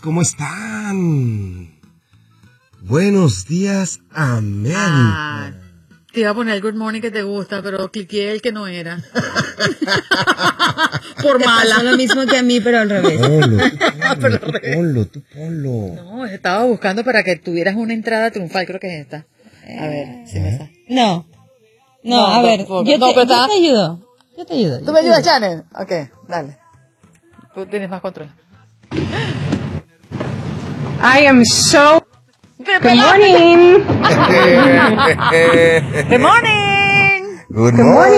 ¿cómo están? Buenos días, América. Te iba a poner el good morning que te gusta, pero cliqué el que no era. Por mala. Pasó lo mismo que a mí, pero al revés. Ponlo. No, estaba buscando para que tuvieras una entrada triunfal, creo que es esta. A ver, si me sale. No, a ver, yo te ayudo. ¿Tú me ayudas, Janet? Ok, dale. Tú tienes más control. I am so... Good morning. Good morning. Good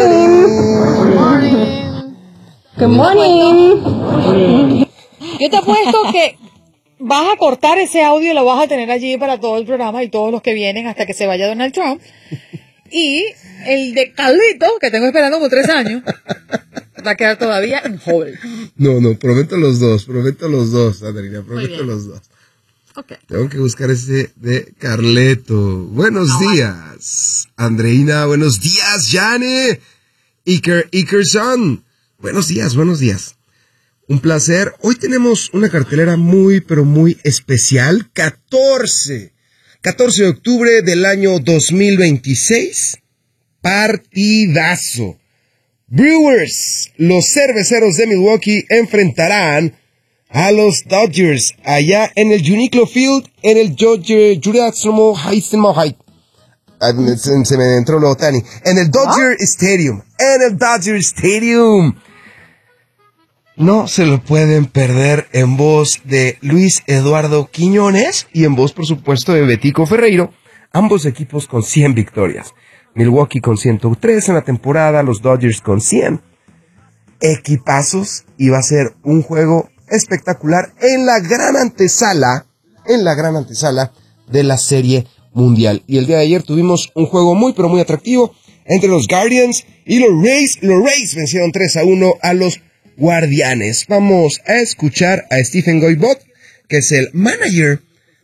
Morning. Good morning. Yo te apuesto que vas a cortar ese audio y lo vas a tener allí para todo el programa y todos los que vienen hasta que se vaya Donald Trump. Y el de Carlito, que tengo esperando como 3 años, va a quedar todavía en hold. No, prometo los dos, Adriana, prometo los dos. Okay. Tengo que buscar ese de Carleto. Buenos días, Andreina. Buenos días, Jane. Ikerson. Buenos días. Un placer. Hoy tenemos una cartelera muy, pero muy especial. 14 de octubre del año 2026. Partidazo. Brewers, los cerveceros de Milwaukee, enfrentarán a los Dodgers allá en el Uniqlo Field, en el Jurasmo Heisenmauheit. Se me entró lo Otani. En el Dodger Stadium. No se lo pueden perder, en voz de Luis Eduardo Quiñones y en voz, por supuesto, de Betico Ferreiro. Ambos equipos con 100 victorias. Milwaukee con 103 en la temporada, los Dodgers con 100. Equipazos, y va a ser un juego espectacular en la gran antesala de la Serie Mundial. Y el día de ayer tuvimos un juego muy, pero muy atractivo entre los Guardians y los Rays. Los Rays vencieron 3-1 a los Guardianes. Vamos a escuchar a Stephen Goybot, que es el manager